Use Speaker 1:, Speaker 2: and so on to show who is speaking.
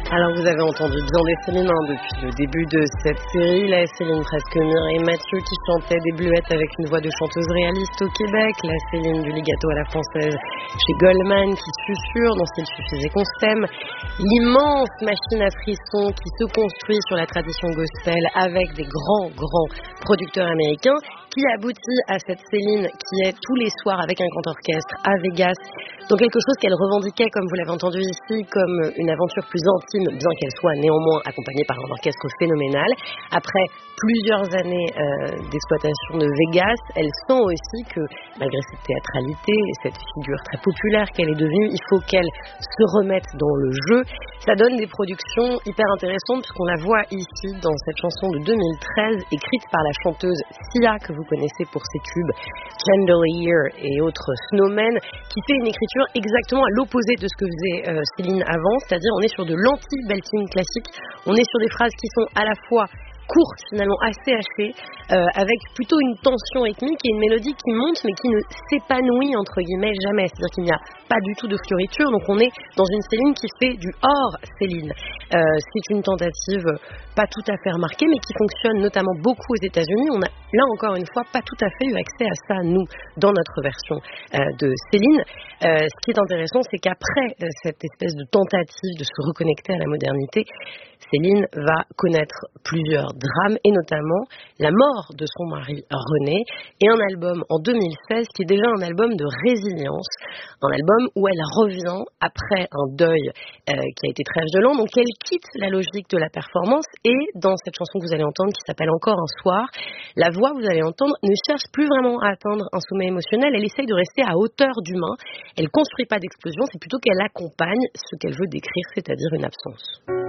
Speaker 1: Alors vous avez entendu bien des Céline depuis le début de cette série, la Céline presque Mireille Mathieu qui chantait des bleuettes avec une voix de chanteuse réaliste au Québec, la Céline du ligato à la française chez Goldman qui susurre dans S'il suffisait qu'on s'aime, l'immense machine à frissons qui se construit sur la tradition gospel avec des grands producteurs américains qui aboutit à cette Céline qui est tous les soirs avec un grand orchestre à Vegas, dans quelque chose qu'elle revendiquait, comme vous l'avez entendu ici, comme une aventure plus intime, bien qu'elle soit néanmoins accompagnée par un orchestre phénoménal. Après plusieurs années d'exploitation de Vegas, elle sent aussi que, malgré cette théâtralité et cette figure très populaire qu'elle est devenue, il faut qu'elle se remette dans le jeu. Ça donne des productions hyper intéressantes, puisqu'on la voit ici dans cette chanson de 2013, écrite par la chanteuse Sia, que vous connaissez pour ses tubes Chandelier et autres Snowmen, qui fait une écriture exactement à l'opposé de ce que faisait Céline avant, c'est-à-dire on est sur de l'anti-belting classique, on est sur des phrases qui sont à la fois courte, finalement assez hachée, avec plutôt une tension rythmique et une mélodie qui monte mais qui ne s'épanouit entre guillemets jamais, c'est-à-dire qu'il n'y a pas du tout de fioriture, donc on est dans une Céline qui fait du hors Céline. C'est une tentative pas tout à fait remarquée mais qui fonctionne notamment beaucoup aux États-Unis. On a là encore une fois pas tout à fait eu accès à ça nous dans notre version de Céline. Ce qui est intéressant, c'est qu'après cette espèce de tentative de se reconnecter à la modernité, Céline va connaître plusieurs drames et notamment la mort de son mari René et un album en 2016 qui est déjà un album de résilience, un album où elle revient après un deuil qui a été très violent, donc elle quitte la logique de la performance et dans cette chanson que vous allez entendre qui s'appelle Encore un soir, la voix vous allez entendre ne cherche plus vraiment à atteindre un sommet émotionnel, elle essaye de rester à hauteur d'humain, elle construit pas d'explosion, c'est plutôt qu'elle accompagne ce qu'elle veut décrire, c'est-à-dire une absence.